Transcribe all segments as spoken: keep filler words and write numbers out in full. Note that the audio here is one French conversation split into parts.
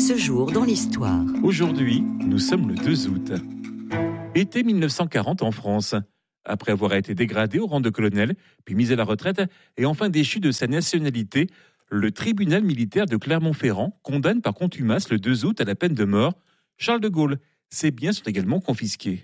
Ce jour dans l'histoire. Aujourd'hui, nous sommes le deux août. Été mille neuf cent quarante en France. Après avoir été dégradé au rang de colonel, puis mis à la retraite et enfin déchu de sa nationalité, le tribunal militaire de Clermont-Ferrand condamne par contumace le deux août à la peine de mort Charles de Gaulle. Ses biens sont également confisqués.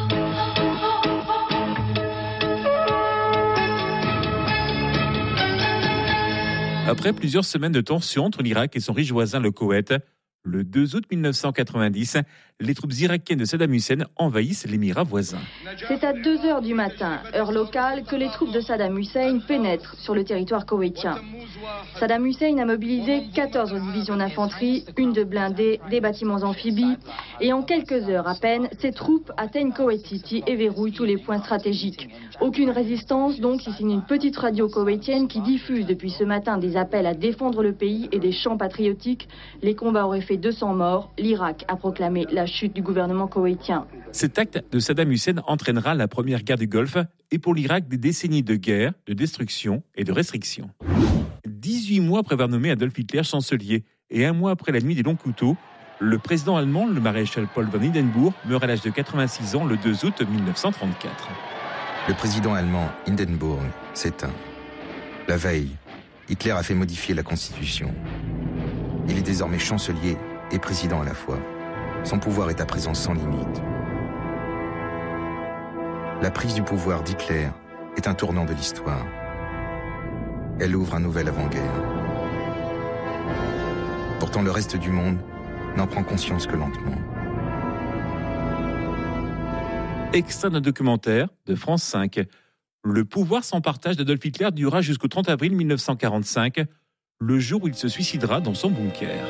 Après plusieurs semaines de tension entre l'Irak et son riche voisin le Koweït, le deux août mille neuf cent quatre-vingt-dix, les troupes irakiennes de Saddam Hussein envahissent l'émirat voisin. C'est à deux heures du matin, heure locale, que les troupes de Saddam Hussein pénètrent sur le territoire koweïtien. Saddam Hussein a mobilisé quatorze divisions d'infanterie, une de blindés, des bâtiments amphibies. Et en quelques heures à peine, ces troupes atteignent Koweït City et verrouillent tous les points stratégiques. Aucune résistance donc, si ce n'est une petite radio koweïtienne qui diffuse depuis ce matin des appels à défendre le pays et des chants patriotiques. Les combats auraient fait deux cents morts. L'Irak a proclamé la chute du gouvernement koweïtien. Cet acte de Saddam Hussein entraînera la première guerre du Golfe et pour l'Irak des décennies de guerre, de destruction et de restriction. dix-huit mois après avoir nommé Adolf Hitler chancelier et un mois après la nuit des longs couteaux, le président allemand, le maréchal Paul von Hindenburg, meurt à l'âge de quatre-vingt-six ans le deux août mille neuf cent trente-quatre. Le président allemand Hindenburg s'éteint. La veille, Hitler a fait modifier la Constitution. Il est désormais chancelier et président à la fois. Son pouvoir est à présent sans limite. La prise du pouvoir d'Hitler est un tournant de l'histoire. Elle ouvre un nouvel avant-guerre. Pourtant, le reste du monde n'en prend conscience que lentement. Extrait d'un documentaire de France cinq. Le pouvoir sans partage d'Adolf Hitler durera jusqu'au trente avril mille neuf cent quarante-cinq, le jour où il se suicidera dans son bunker.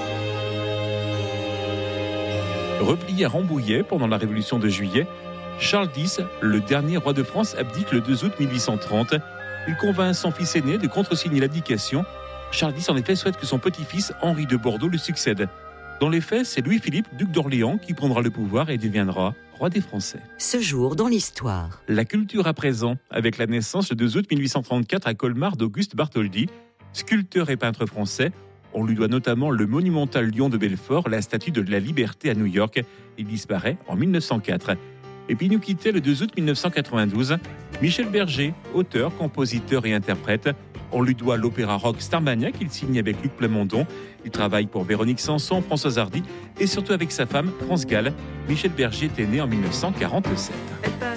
Replié à Rambouillet pendant la Révolution de Juillet, Charles X, le dernier roi de France, abdique le deux août mille huit cent trente. Il convainc son fils aîné de contresigner l'abdication. Charles X, en effet, souhaite que son petit-fils, Henri de Bordeaux, le succède. Dans les faits, c'est Louis-Philippe, duc d'Orléans, qui prendra le pouvoir et deviendra roi des Français. Ce jour dans l'histoire. La culture à présent, avec la naissance le deux août mille huit cent trente-quatre à Colmar d'Auguste Bartholdi, sculpteur et peintre français. On lui doit notamment le monumental lion de Belfort, la statue de la Liberté à New York. Il disparaît en mille neuf cent quatre. Et puis nous quittait le deux août mille neuf cent quatre-vingt-douze, Michel Berger, auteur, compositeur et interprète. On lui doit l'opéra rock Starmania qu'il signe avec Luc Plamondon. Il travaille pour Véronique Sanson, Françoise Hardy et surtout avec sa femme France Gall. Michel Berger était né en mille neuf cent quarante-sept.